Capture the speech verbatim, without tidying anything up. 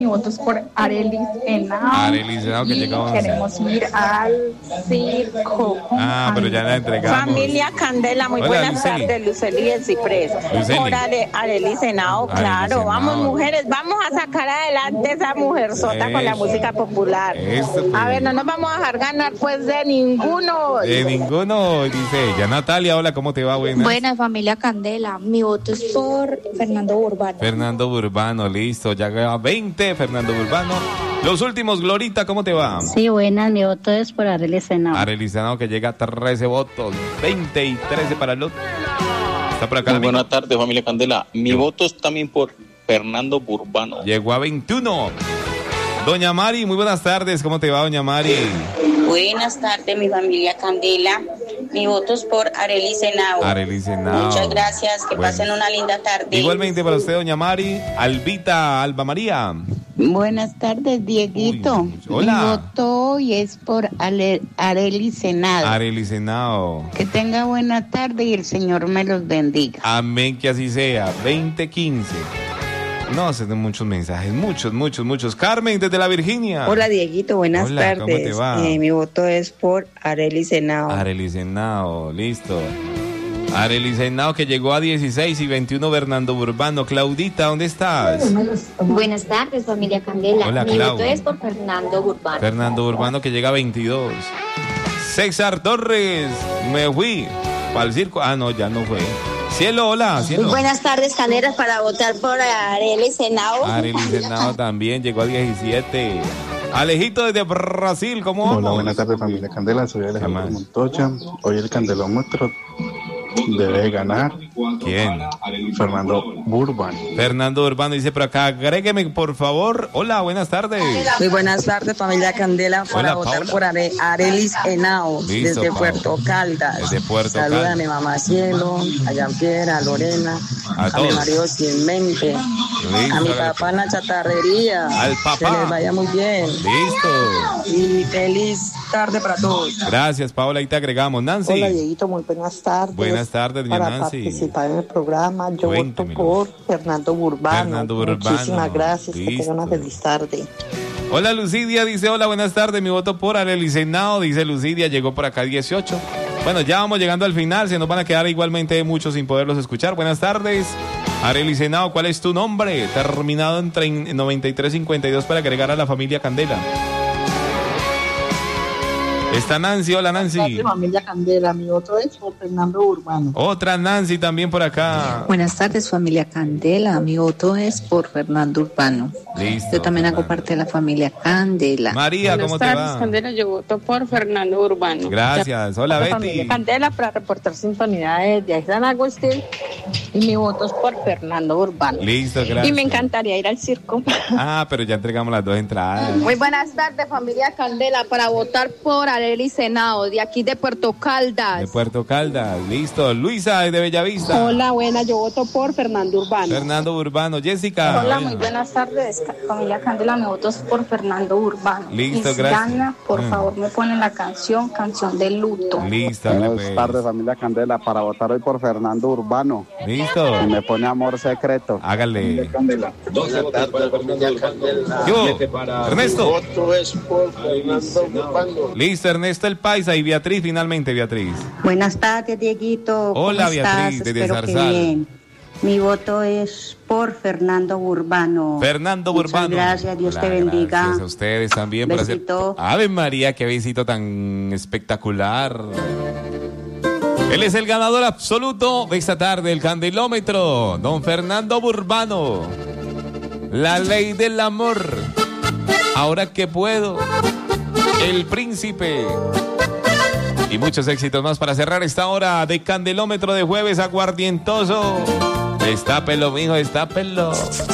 Mi voto es por Arelis Henao. Arelis Henao, que llegamos. Queremos ir al circo. Ah, pero ya la entregamos. Familia Candela, muy Hola, buenas Luceli. tardes, Luceli del Ciprés. Luceli. Por Ale, Arelis Henao, Arelis claro. Henao. Vamos, mujeres, vamos a sacar adelante esa mujerzota con la Eso. música popular. Eso, pues. A ver, no nos vamos a dejar ganar pues de ninguno. De ninguno, dice ella. Natalia, hola, ¿cómo te va? Buenas. Buenas, familia Candela. Mi voto es por Fernando Urbano. Fernando Burbano, listo. Ya queda veinte, Fernando Burbano. Los últimos, Glorita, ¿cómo te va? Sí, buenas, mi voto es por Arelis Henao. Arelis Henao, que llega a trece votos. veinte y trece para el otro. Está por acá. Muy el amigo. buenas tardes, familia Candela. Mi Yo. voto es también por Fernando Burbano. Llegó a veintiuno. Doña Mari, muy buenas tardes. ¿Cómo te va, doña Mari? Buenas tardes, mi familia Candela. Mi voto es por Arelis Henao. Arelis Henao. Muchas gracias, que Bueno. pasen una linda tarde. Igualmente para usted, doña Mari. Albita, Alba María. Buenas tardes, Dieguito. Uy, hola. Mi voto hoy es por Ale- Arelis Henao. Arelis Henao. Que tenga buena tarde y el Señor me los bendiga. Amén, que así sea. veinte quince. No, se den muchos mensajes, muchos, muchos, muchos. Carmen, desde la Virginia. Hola Dieguito, buenas Hola, tardes. ¿cómo te va? Eh, mi voto es por Arelis Henao. Arelis Henao, listo. Arelis Henao, que llegó a dieciséis y veintiuno, Fernando Burbano. Claudita, ¿dónde estás? Buenas tardes, familia Candela. Hola, Mi Clau. voto es por Fernando Urbano. Fernando Burbano, que llega a veintidós. César Torres, me fui para el circo. Ah, no, ya no fue. Cielo, hola, cielo. Buenas tardes, Caneras, para votar por Arelis Henao. Arelis Henao también llegó a diecisiete. Alejito desde Brasil, ¿cómo vamos? Hola, buenas tardes, familia Candela. Soy Alejandro Jamás. Montoya. Hoy el candelómetro debe ganar ¿Quién? Fernando Burbano. Fernando Urbano dice por acá, agrégueme por favor. Hola, buenas tardes. Muy buenas tardes, familia Candela, para Hola, votar Paula. por Are- Arelis Henao, Listo, desde Paula. Puerto Caldas. Desde Puerto Saluda Caldas. a mi mamá Cielo, a Jean-Pierre, a Lorena, A a, todos. mi marido Cienmente, Listo, a mi hágale. papá en la chatarrería. Al papá. Que les vaya muy bien. Listo. Y feliz tarde para todos. Gracias, Paola, ahí te agregamos. Nancy. Hola Dieguito, muy buenas tardes. Buenas tardes, mi Para Nancy. participar en el programa, yo Cuéntemelo. voto por Fernando Burbano. Fernando Burbano. Muchísimas gracias, que Listo. tengan una feliz tarde. Hola, Lucidia, dice, hola, buenas tardes, mi voto por Arelis Henao, dice Lucidia, llegó por acá dieciocho. Bueno, ya vamos llegando al final, se nos van a quedar igualmente muchos sin poderlos escuchar. Buenas tardes, Arelis Henao, ¿cuál es tu nombre? Terminado en trein- noventa y tres cincuenta y dos para agregar a la familia Candela. Está Nancy, hola Nancy. Familia Candela, mi voto es por Fernando Burbano. Otra Nancy también por acá. Buenas tardes, familia Candela. Mi voto es por Fernando Urbano. Listo. Yo también hago parte de la familia Candela. María, ¿cómo te va? Candela, yo voto por Fernando Urbano. Gracias, hola Betty. Familia Candela, para reportar sintonidades de San Agustín. Y mi voto es por Fernando Urbano. Listo, gracias. Y me encantaría ir al circo. Ah, pero ya entregamos las dos entradas. Muy buenas tardes, familia Candela, para votar por Arelis Henao, de aquí de Puerto Caldas. De Puerto Caldas, listo. Luisa, de Bellavista. Hola, buena, yo voto por Fernando Urbano. Fernando Urbano, Jessica. Hola, muy buenas tardes, ca- familia Candela. Mi voto es por Fernando Urbano. Listo, y si gracias. gana, por Mm. favor, me ponen la canción, canción de luto. Listo, Buenas pues. tardes, familia Candela, para votar hoy por Fernando Urbano. Listo. Y me pone amor secreto. Hágale. Buenas tardes, familia Candela. Yo, Ernesto. voto es por Fernando Urbano. Listo, Ernesto el Paisa y Beatriz, finalmente, Beatriz. Buenas tardes, Dieguito. ¿Cómo Hola, estás? Beatriz, desde Espero que Zarzal. bien. Mi voto es por Fernando Burbano. Fernando Muchas Burbano. gracias, Dios te Hola, bendiga. Gracias a ustedes también por hacer. Besito. Ave María, qué besito tan espectacular. Él es el ganador absoluto de esta tarde, el candelómetro, don Fernando Burbano. La ley del amor. Ahora que puedo. El príncipe. Y muchos éxitos más para cerrar esta hora de candelómetro de jueves aguardientoso. Destápelo, mijo, destápelo.